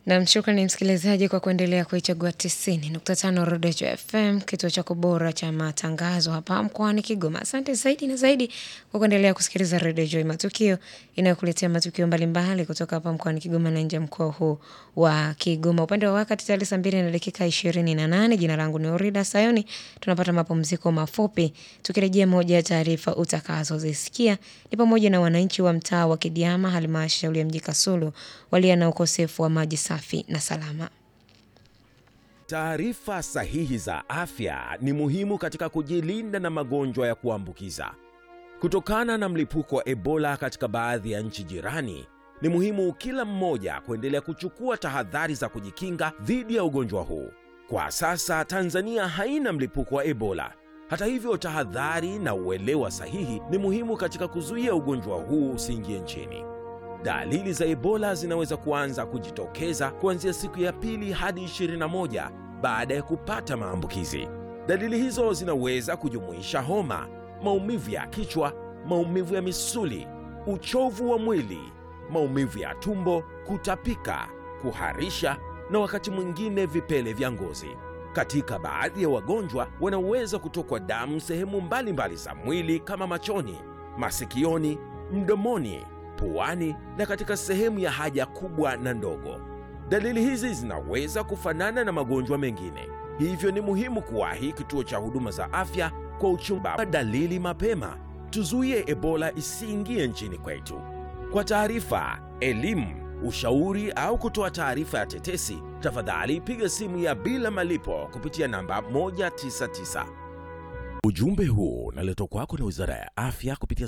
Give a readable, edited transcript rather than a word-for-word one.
Na shukrani msikilizaji kwa kuendelea kuichagua 90.5 Rodejo FM, kituo chako bora cha matangazo hapa mkoani Kigoma. Asante zaidi na zaidi kwa kuendelea kusikiliza Rodejo Matukio inayokuletea matukio mbalimbali kutoka hapa mkoani Kigoma na nje mkoa huu wa Kigoma. Upande wa wakati tayari saa 2:28. Jina langu ni Orida Sayoni. Tunapata mapumziko mafupi. Tukirejea moja ya taarifa utakazozisikia ni pamoja na wananchi wa mtaa wa Kidiama halmashauri ya mji Kasulu walia na ukosefu wa maji safi na salama. Taarifa sahihi za afya ni muhimu katika kujilinda na magonjwa ya kuambukiza. Kutokana na mlipuko wa Ebola katika baadhi ya nchi jirani, ni muhimu kila mmoja kuendelea kuchukua tahadhari za kujikinga dhidi ya ugonjwa huu. Kwa sasa Tanzania haina mlipuko wa Ebola. Hata hivyo, tahadhari na uelewa sahihi ni muhimu katika kuzuia ugonjwa huu usiingie nchini. Dalili za Ebola zinaweza kuanza kujitokeza kuanzia siku ya 2 hadi 21 baada ya kupata maambukizi. Dalili hizo zinaweza kujumuisha homa, maumivu ya kichwa, maumivu ya misuli, uchovu wa mwili, maumivu ya tumbo, kutapika, kuharisha na wakati mwingine vipele vya ngozi. Katika baadhi ya wagonjwa wanaweza kutokwa damu sehemu mbalimbali za mwili kama machoni, masikioni, mdomoni, puani na katika sehemu ya haja kubwa na ndogo. Dalili hizi zinaweza kufanana na magonjwa mengine. Hivyo ni muhimu kuwahi kituo cha huduma za afya kwa uchunguzi wa dalili mapema. Tuzuie Ebola isiingie nchini kwetu. Kwa taarifa, elimu, ushauri au kutoa taarifa ya tetesi, tafadhali piga simu ya bila malipo kupitia namba 199. Ujumbe huu unaletwa kwako na Wizara ya Afya kupitia